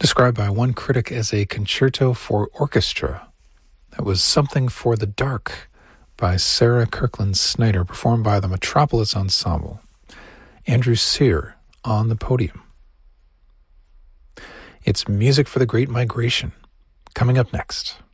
described by one critic as a concerto for orchestra. That was Something for the Dark by Sarah Kirkland Snyder, performed by the Metropolis Ensemble. Andrew Sear on the podium. It's Music for the Great Migration, coming up next.